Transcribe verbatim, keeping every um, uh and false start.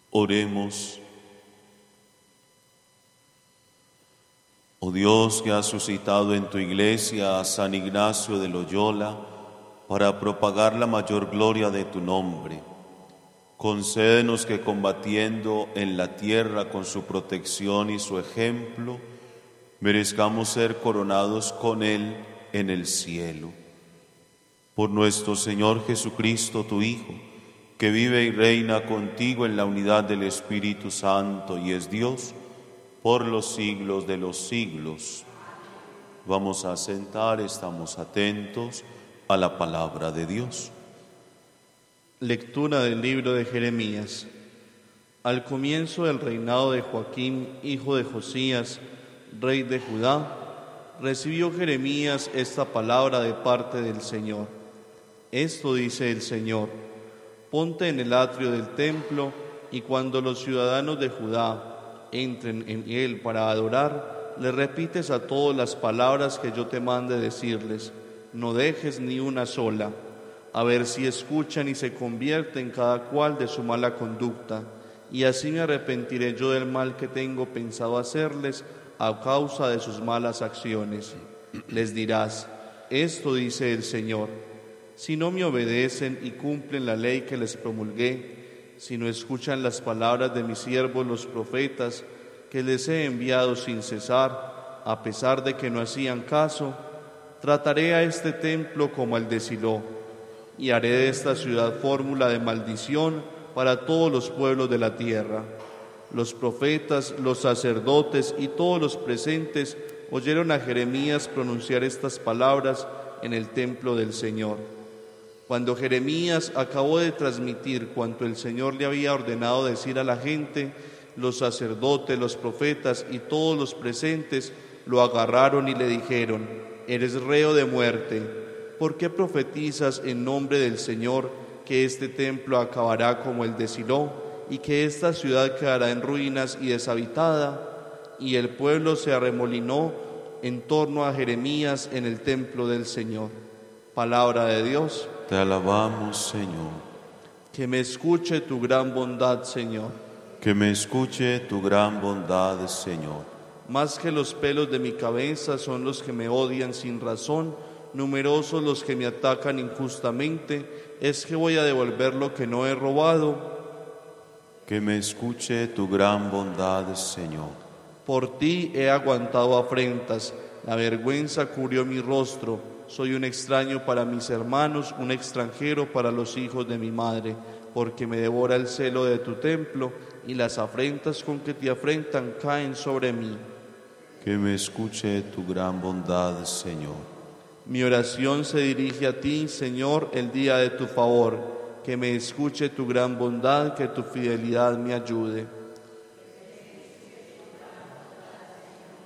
Oremos. Oh Dios, que has suscitado en tu iglesia a San Ignacio de Loyola para propagar la mayor gloria de tu nombre, concédenos que combatiendo en la tierra con su protección y su ejemplo, merezcamos ser coronados con él en el cielo. Por nuestro Señor Jesucristo, tu Hijo, que vive y reina contigo en la unidad del Espíritu Santo y es Dios por los siglos de los siglos. Vamos a sentar, estamos atentos a la palabra de Dios. Lectura del libro de Jeremías. Al comienzo del reinado de Joaquín, hijo de Josías, rey de Judá, recibió Jeremías esta palabra de parte del Señor. Esto dice el Señor: ponte en el atrio del templo, y cuando los ciudadanos de Judá entren en él para adorar, le repites a todos las palabras que yo te mande decirles. No dejes ni una sola, a ver si escuchan y se convierten cada cual de su mala conducta, y así me arrepentiré yo del mal que tengo pensado hacerles a causa de sus malas acciones. Les dirás: esto dice el Señor: si no me obedecen y cumplen la ley que les promulgué, si no escuchan las palabras de mis siervos los profetas, que les he enviado sin cesar, a pesar de que no hacían caso, trataré a este templo como al de Silo, y haré de esta ciudad fórmula de maldición para todos los pueblos de la tierra. Los profetas, los sacerdotes y todos los presentes oyeron a Jeremías pronunciar estas palabras en el templo del Señor. Cuando Jeremías acabó de transmitir cuanto el Señor le había ordenado decir a la gente, los sacerdotes, los profetas y todos los presentes lo agarraron y le dijeron: eres reo de muerte. ¿Por qué profetizas en nombre del Señor que este templo acabará como el de Silo y que esta ciudad quedará en ruinas y deshabitada? Y el pueblo se arremolinó en torno a Jeremías en el templo del Señor. Palabra de Dios. Te alabamos, Señor. Que me escuche tu gran bondad, Señor. Que me escuche tu gran bondad, Señor. Más que los pelos de mi cabeza son los que me odian sin razón, numerosos los que me atacan injustamente. ¿Es que voy a devolver lo que no he robado? Que me escuche tu gran bondad, Señor. Por ti he aguantado afrentas, la vergüenza cubrió mi rostro. Soy un extraño para mis hermanos, un extranjero para los hijos de mi madre, porque me devora el celo de tu templo y las afrentas con que te afrentan caen sobre mí. Que me escuche tu gran bondad, Señor. Mi oración se dirige a ti, Señor, el día de tu favor. Que me escuche tu gran bondad, que tu fidelidad me ayude.